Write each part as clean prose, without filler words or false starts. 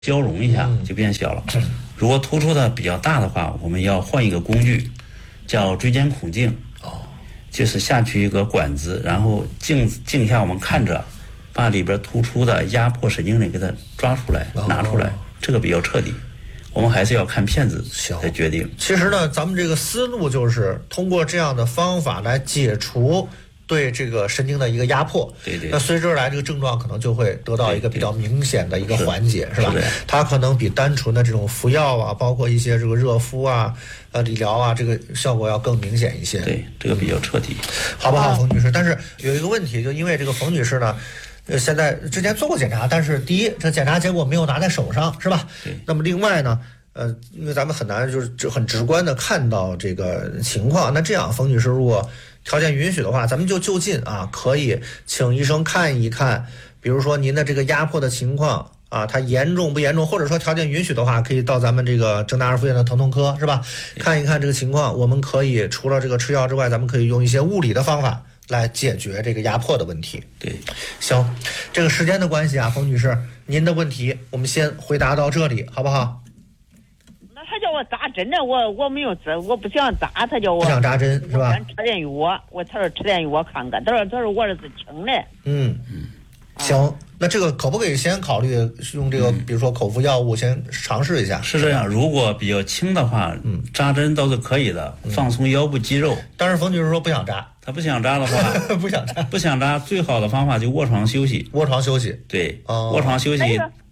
交融一下就变小了。如果突出的比较大的话，我们要换一个工具，叫椎间孔镜。就是下去一个管子，然后镜下我们看着，把里边突出的压迫神经给它抓出来，拿出来，这个比较彻底。我们还是要看片子来决定。 其实呢，咱们这个思路就是通过这样的方法来解除对这个神经的一个压迫， 对， 那随之而来这个症状可能就会得到一个比较明显的一个缓解，是吧？它可能比单纯的这种服药啊，包括一些这个热敷啊、理疗啊，这个效果要更明显一些。 对，这个比较彻底， 好不好，冯女士？但是有一个问题，就因为这个冯女士呢，现在之前做过检查，但是第一，这检查结果没有拿在手上，是吧？ 对。 那么另外呢？因为咱们很难就是很直观的看到这个情况。那这样，冯女士如果条件允许的话，咱们就近啊，可以请医生看一看，比如说您的这个压迫的情况啊，它严重不严重，或者说条件允许的话，可以到咱们这个郑大二附院的疼痛科，是吧？看一看这个情况，我们可以除了这个吃药之外，咱们可以用一些物理的方法来解决这个压迫的问题。 对， 行，这个时间的关系啊，冯女士，您的问题我们先回答到这里，好不好？ 他叫我扎针的，我没有针，我不想扎，他叫我不想扎针是吧？ 我想吃点药，他说吃点药看看，他说我这是轻的。 行，那这个可不可以先考虑用这个，比如说口服药物先尝试一下？ 是这样，如果比较轻的话，扎针倒是可以的，放松腰部肌肉。 但是冯女士说不想扎， 她不想扎的话，不想扎，最好的方法就卧床休息。 卧床休息， 对，卧床休息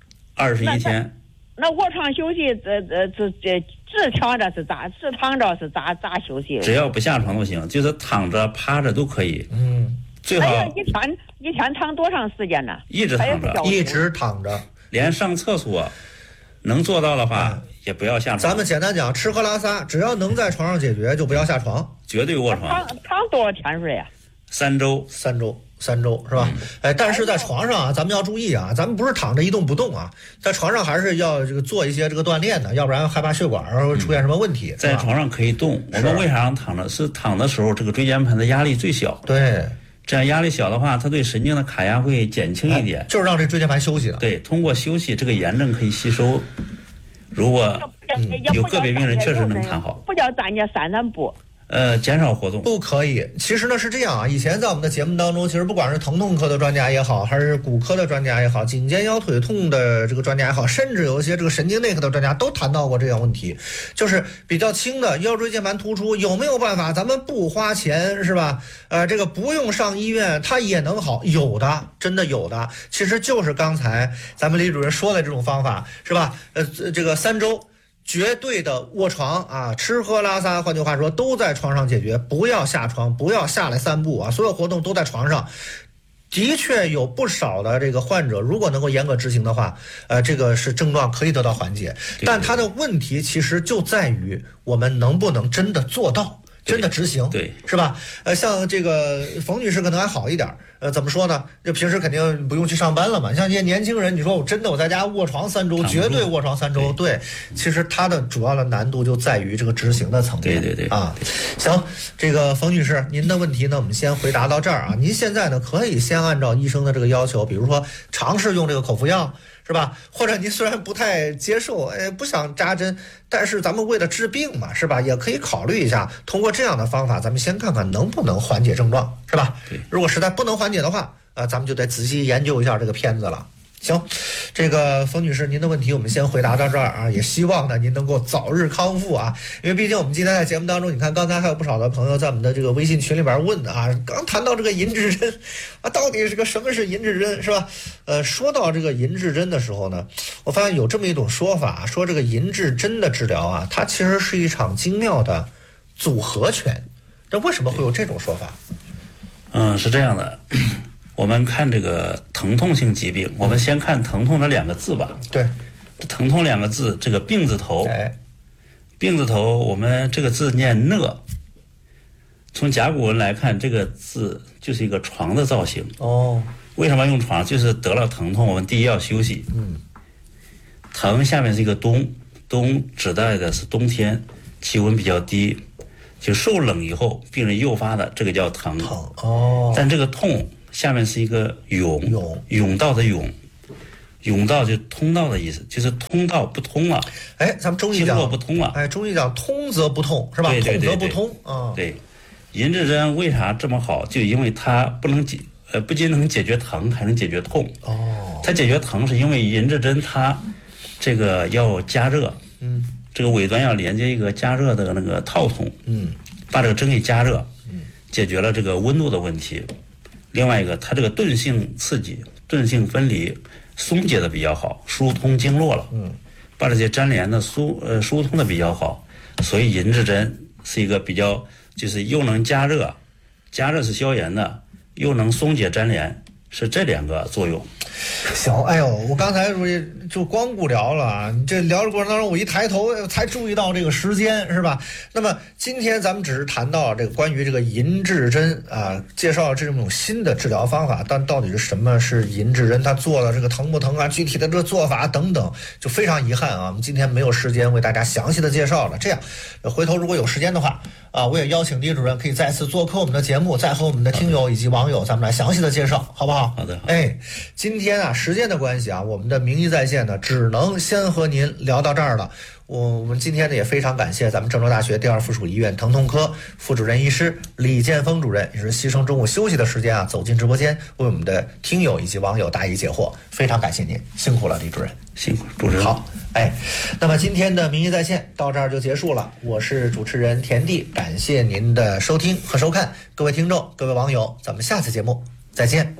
21天。 那卧床休息，直躺着是咋？直躺着是咋休息？ 只要不下床都行，就是躺着、趴着都可以。最好一天躺多长时间呢？ 一直躺着， 一直躺着， 连上厕所能做到的话，也不要下床。 咱们简单讲，吃喝拉撒，只要能在床上解决，就不要下床， 绝对卧床。 躺多少天睡啊 ？3周是吧？但是在床上啊，咱们要注意啊，咱们不是躺着一动不动啊，在床上还是要这个做一些这个锻炼的，要不然害怕血管会出现什么问题。 在床上可以动，我们为啥让躺着？是躺的时候这个椎间盘的压力最小。 对， 这样压力小的话，它对神经的卡压会减轻一点， 就是让这椎间盘休息了。 对，通过休息，这个炎症可以吸收。如果有个别病人确实能躺好， 不叫咱家散步。 减少活动不可以。其实呢是这样啊，以前在我们的节目当中，其实不管是疼痛科的专家也好，还是骨科的专家也好，颈肩腰腿痛的这个专家也好，甚至有一些这个神经内科的专家都谈到过这样问题，就是比较轻的腰椎间盘突出有没有办法咱们不花钱，是吧？这个不用上医院它也能好？有的，真的有的。其实就是刚才咱们李主任说的这种方法，是吧？这个3周绝对的卧床啊，吃喝拉撒，换句话说都在床上解决，不要下床，不要下来散步啊，所有活动都在床上。的确有不少的这个患者，如果能够严格执行的话，这个是症状可以得到缓解，但他的问题其实就在于我们能不能真的做到。真的执行， 对， 是吧？像这个冯女士可能还好一点，怎么说呢？就平时肯定不用去上班了嘛。像这些年轻人，你说我在家卧床3周，绝对卧床3周，对。其实它的主要的难度就在于这个执行的层面。 对啊，行，这个冯女士，您的问题呢，我们先回答到这儿啊。您现在呢，可以先按照医生的这个要求，比如说尝试用这个口服药。是吧？或者您虽然不太接受，不想扎针，但是咱们为了治病嘛，是吧？也可以考虑一下，通过这样的方法，咱们先看看能不能缓解症状，是吧？如果实在不能缓解的话，咱们就得仔细研究一下这个片子了。行，这个冯女士，您的问题我们先回答到这儿啊，也希望呢您能够早日康复啊，因为毕竟我们今天在节目当中，你看刚才还有不少的朋友在我们的这个微信群里边问啊，刚谈到这个银质针啊，到底是个什么是银质针，是吧？说到这个银质针的时候呢，我发现有这么一种说法，说这个银质针的治疗啊，它其实是一场精妙的组合拳。这为什么会有这种说法？ 是这样的。我们看这个疼痛性疾病，我们先看疼痛这2个字吧。 对， 疼痛2个字，这个病字头，病字头，我们这个字念讷。从甲骨文来看，这个字就是一个床的造型。为什么用床？就是得了疼痛，我们第一要休息。疼下面是一个冬，冬指代的是冬天，气温比较低，就受冷以后病人诱发的，这个叫疼。但这个痛下面是一个甬道的甬， 甬道就通道的意思，就是通道不通了。 哎，咱们中医讲经络不通了。 哎，中医讲通则不痛，是吧？ 对对对对， 通则不通啊。 对，银质针为啥这么好？就因为它不仅能解决疼，还能解决痛。 哦。 它解决疼是因为银质针它这个要加热，这个尾端要连接一个加热的那个套筒，把这个针给加热，解决了这个温度的问题。另外一个，它这个钝性刺激、钝性分离、松解的比较好，疏通经络了，把这些粘连的疏通的比较好，所以银质针是一个比较，就是又能加热，加热是消炎的，又能松解粘连，是这两个作用。 行，哎呦，我刚才就光顾聊了啊！你这聊的过程当中，我一抬头才注意到这个时间，是吧？那么今天咱们只是谈到这个关于这个银质针啊，介绍这种新的治疗方法，但到底是什么是银质针？它做了这个疼不疼啊？具体的这个做法等等，就非常遗憾啊，我们今天没有时间为大家详细的介绍了。这样，回头如果有时间的话啊，我也邀请李主任可以再次做客我们的节目，再和我们的听友以及网友咱们来详细的介绍，好不好？ 好的。 哎，今天啊，时间的关系啊，我们的名医在线呢，只能先和您聊到这儿了。我们今天呢也非常感谢咱们郑州大学第二附属医院疼痛科副主任医师李建峰主任，也是牺牲中午休息的时间啊，走进直播间为我们的听友以及网友答疑解惑，非常感谢您，辛苦了，李主任， 辛苦主持人。 好，哎，那么今天的名医在线到这儿就结束了，我是主持人田地，感谢您的收听和收看，各位听众，各位网友，咱们下次节目再见。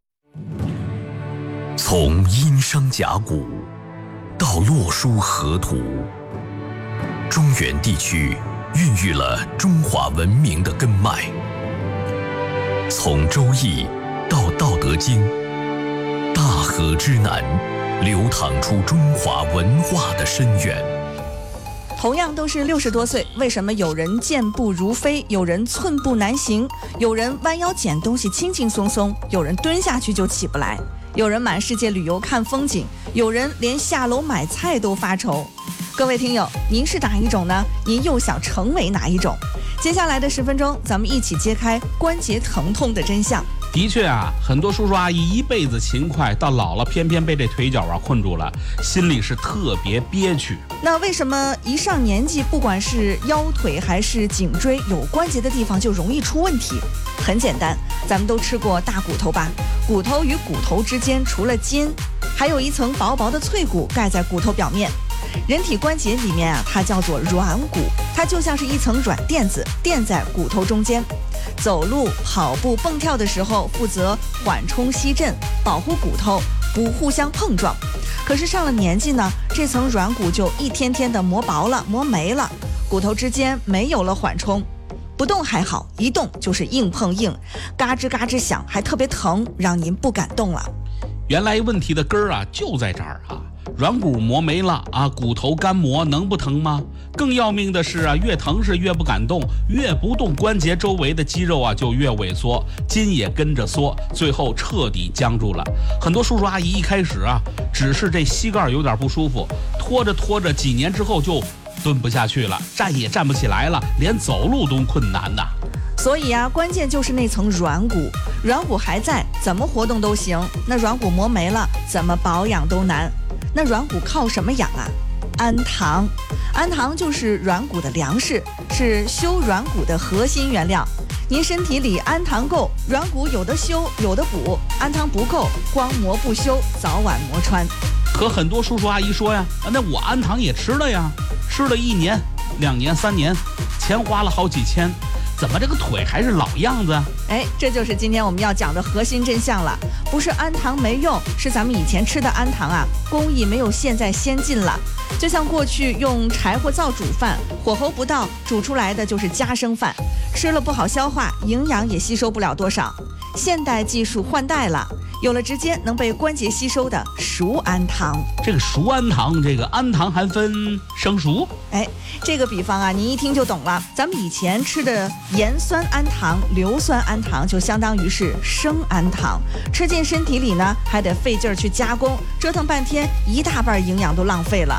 从殷商甲骨到洛书河图，中原地区孕育了中华文明的根脉。从周易到道德经，大河之南流淌出中华文化的深渊。 同样都是60多岁，为什么有人健步如飞，有人寸步难行，有人弯腰捡东西轻轻松松，有人蹲下去就起不来，有人满世界旅游看风景，有人连下楼买菜都发愁。各位听友，您是哪一种呢？您又想成为哪一种？接下来的10分钟，咱们一起揭开关节疼痛的真相。 的确啊，很多叔叔阿姨一辈子勤快，到老了偏偏被这腿脚困住了，心里是特别憋屈。 那为什么一上年纪，不管是腰腿还是颈椎有关节的地方就容易出问题？很简单，咱们都吃过大骨头吧？骨头与骨头之间除了筋，还有一层薄薄的脆骨盖在骨头表面。人体关节里面啊，它叫做软骨，它就像是一层软垫子，垫在骨头中间。走路、跑步、蹦跳的时候，负责缓冲吸震，保护骨头不互相碰撞。可是上了年纪呢，这层软骨就一天天的磨薄了，磨没了，骨头之间没有了缓冲。不动还好，一动就是硬碰硬，嘎吱嘎吱响，还特别疼，让您不敢动了。 原来问题的根儿啊，就在这儿啊。软骨磨没了啊，骨头干磨能不疼吗？更要命的是啊，越疼是越不敢动，越不动关节周围的肌肉啊就越萎缩，筋也跟着缩，最后彻底僵住了。很多叔叔阿姨一开始啊，只是这膝盖有点不舒服，拖着拖着几年之后就蹲不下去了，站也站不起来了，连走路都困难呐。 所以啊，关键就是那层软骨，软骨还在，怎么活动都行；那软骨磨没了，怎么保养都难。那软骨靠什么养啊？氨糖，氨糖就是软骨的粮食，是修软骨的核心原料。您身体里氨糖够，软骨有的修有的补；氨糖不够，光磨不修，早晚磨穿。 可很多叔叔阿姨说呀，那我氨糖也吃了呀，吃了1年、2年、3年，钱花了好几千。怎么这个腿还是老样子？ 哎，这就是今天我们要讲的核心真相了。不是氨糖没用，是咱们以前吃的氨糖啊，工艺没有现在先进了。就像过去用柴火灶煮饭，火候不到，煮出来的就是家生饭，吃了不好消化，营养也吸收不了多少。现代技术换代了，有了直接能被关节吸收的熟氨糖。 这个熟氨糖，这个氨糖还分生熟？ 哎，这个比方啊，您一听就懂了。咱们以前吃的盐酸氨糖、硫酸氨糖，就相当于是生氨糖，吃进身体里呢，还得费劲儿去加工，折腾半天，一大半营养都浪费了。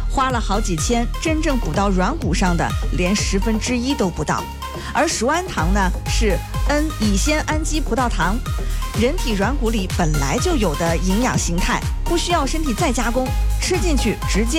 花了好几千，真正补到软骨上的连1/10都不到。而熟氨糖呢，是乙酰氨基葡萄糖，人体软骨里本来就有的营养形态，不需要身体再加工，吃进去直接